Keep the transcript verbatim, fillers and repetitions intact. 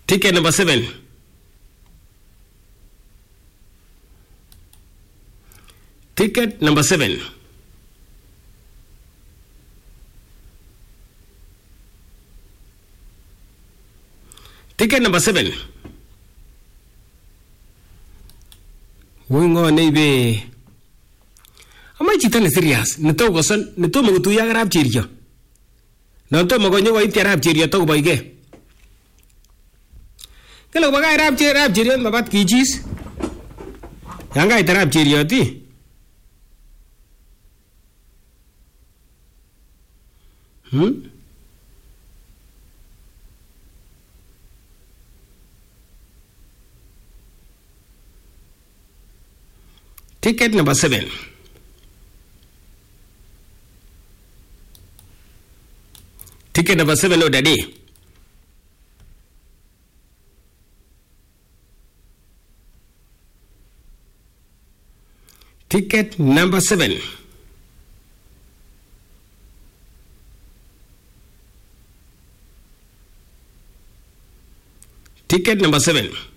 Ticket number seven. Ticket number seven. Ticket number seven. Wongo neibe. Ama chito ne serious. Nito koson, nito makutuya karab chiryo. Nito makonyo ko iti karab chiryo to koboige. Kalo bagai rab chiryo, rab chiryo mabat kichis. Yang kait rab chiryo ti. Hmm? Ticket number seven. Ticket number seven, oh daddy. Ticket number seven. Ticket number seven.